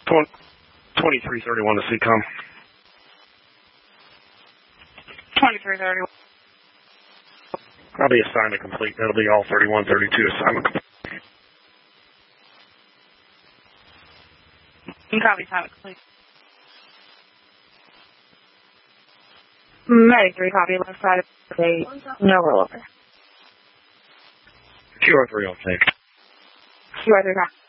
2331 to CCOM. 2331. I'll be assignment complete. That'll be all 3132 assignment complete. Copy, assignment complete. Medic 3, copy, left side of the gate. No rollover. QR3 on take. QR3, copy.